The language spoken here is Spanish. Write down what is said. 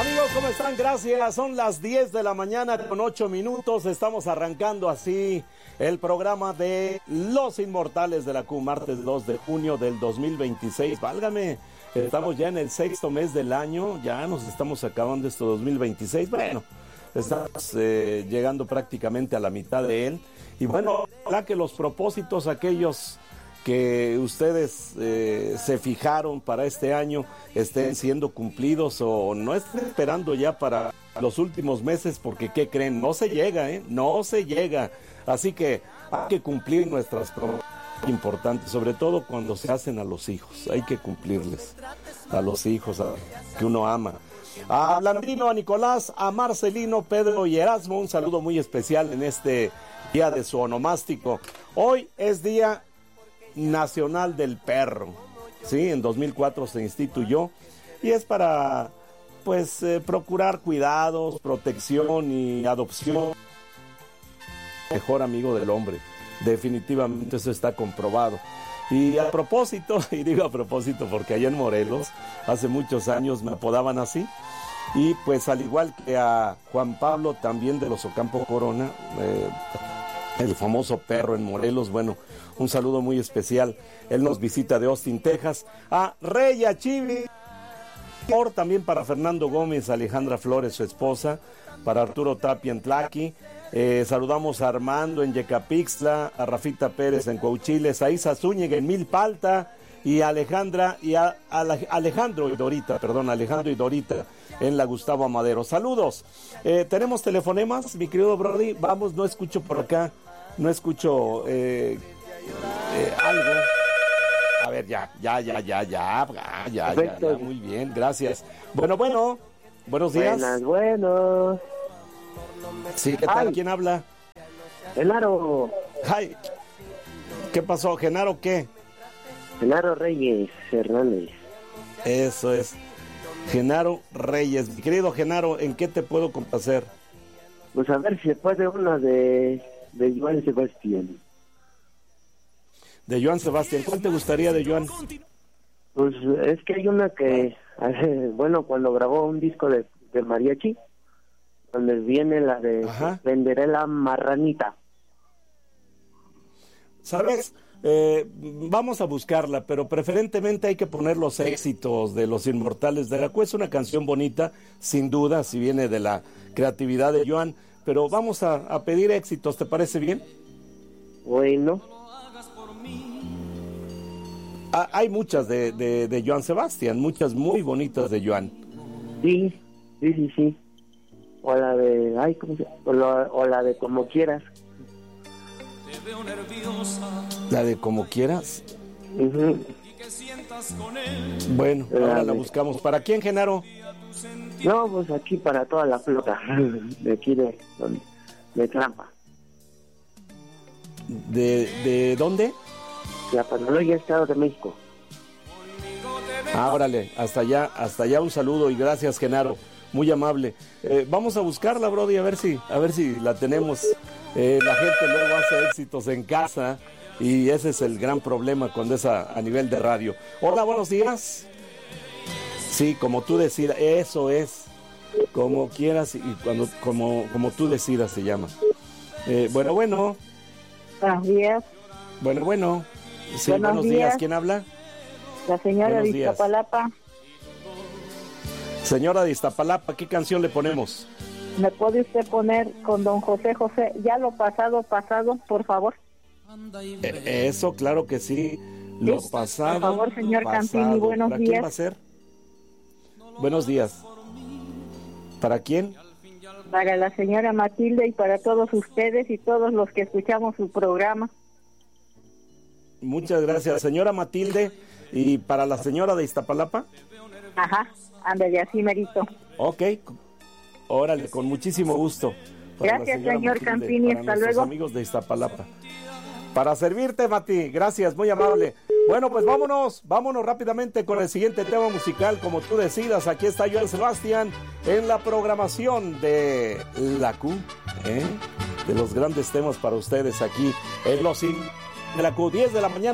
Amigos, ¿cómo están? Gracias. Son las 10 de la mañana con 8 minutos. Estamos arrancando así el programa de Los Inmortales de la Q, martes 2 de junio del 2026. Válgame, estamos ya en el sexto mes del año, ya nos estamos acabando este 2026. Bueno, estamos llegando prácticamente a la mitad de él. Y bueno, ojalá que los propósitos, aquellos que ustedes se fijaron para este año, estén siendo cumplidos o no estén esperando ya para los últimos meses, porque ¿qué creen? No se llega, no se llega. Así que hay que cumplir nuestras promesas importantes, sobre todo cuando se hacen a los hijos. Hay que cumplirles a los hijos que uno ama. A Blandino, a Nicolás, a Marcelino, Pedro y Erasmo, un saludo muy especial en este día de su onomástico. Hoy es Día Nacional del Perro, sí, en 2004 se instituyó y es para, pues, procurar cuidados, protección y adopción. Mejor amigo del hombre, definitivamente eso está comprobado. Y a propósito, y digo a propósito porque allá en Morelos, hace muchos años me apodaban así, y pues al igual que a Juan Pablo, también de los Ocampo Corona, el famoso perro en Morelos, bueno, un saludo muy especial. Él nos visita de Austin, Texas. A Rey, a Chivi, también para Fernando Gómez, Alejandra Flores, su esposa, para Arturo Tapia en Tlaqui. Saludamos a Armando en Yecapixtla, a Rafita Pérez en Coahuiles, a Isa Zúñiga en Milpalta, y a Alejandra y a Alejandro y Dorita en la Gustavo Amadero. Saludos. Tenemos telefonemas, mi querido Brody. Vamos, no escucho por acá, no escucho algo. A ver, ya, muy bien, gracias. Bueno, buenos días. Buenos. Sí, ¿qué tal? ¿Quién habla? Genaro. Ay, ¿qué pasó? ¿Genaro qué? Genaro Reyes Hernández. Eso es, Genaro Reyes. Mi querido Genaro, ¿en qué te puedo complacer? Pues a ver si se puede una de Joan Sebastián. De Joan Sebastián, ¿cuál te gustaría de Joan? Pues es que hay una que, bueno, cuando grabó un disco de mariachi, donde viene la de Ajá. Venderé la marranita. ¿Sabes? Vamos a buscarla, pero preferentemente hay que poner los éxitos de Los Inmortales de la Q. Es una canción bonita, sin duda, si viene de la creatividad de Joan, pero vamos a pedir éxitos, ¿te parece bien? Bueno. Hay muchas de Joan Sebastián, muchas muy bonitas de Joan. Sí. O la de, ¿cómo se llama? O la de Como Quieras. ¿La de Como Quieras? Uh-huh. Bueno, ahora la buscamos. ¿Para quién, Genaro? No, pues aquí para toda la flota de aquí de Trampa. ¿De dónde? La Panoloya, Estado de México. Órale, hasta allá un saludo y gracias, Genaro, muy amable. Vamos a buscarla, Brody, a ver si la tenemos. La gente luego hace éxitos en casa y ese es el gran problema cuando es a nivel de radio. Hola, buenos días. Sí, como tú decidas, eso es, como quieras y como tú decidas se llama. Bueno. Buenos días. Bueno. Sí, buenos días. ¿Quién habla? La señora de Iztapalapa. Señora de Iztapalapa, ¿qué canción le ponemos? ¿Me puede usted poner con don José José, ya lo pasado, por favor? Eso, claro que sí. Lo pasado, por favor, señor pasado. Campini, buenos ¿Para días. quién va a ser? Buenos días. ¿Para quién? Para la señora Matilde y para todos ustedes y todos los que escuchamos su programa. Muchas gracias, señora Matilde. ¿Y para la señora de Iztapalapa? Ajá, ándale, así merito. Ok, órale, con muchísimo gusto. Para gracias, señor Matilde, Campini, para hasta luego. Amigos de Iztapalapa. Para servirte, Mati, gracias, muy amable. Bueno, pues vámonos rápidamente con el siguiente tema musical, como tú decidas. Aquí está Joan Sebastián en la programación de la Q, de los grandes temas para ustedes aquí en Los de la Q, 10 de la mañana.